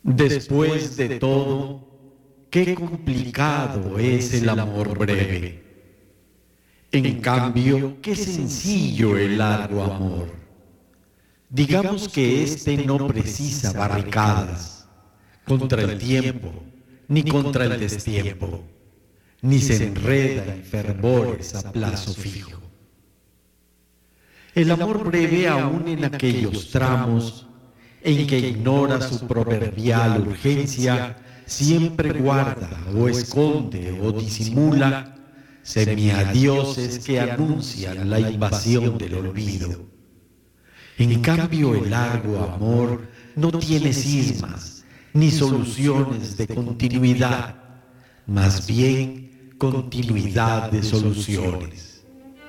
Después de todo, qué complicado es el amor breve. En cambio, qué sencillo el largo amor. Digamos que éste no precisa barricadas contra el tiempo, ni contra el destiempo, ni se enreda en fervores a plazo fijo. El amor breve, aún en aquellos tramos en que ignora su proverbial urgencia, siempre guarda o esconde o disimula semiadioses que anuncian la invasión del olvido. En cambio, el largo amor no tiene cismas ni soluciones de continuidad, más bien continuidad de soluciones.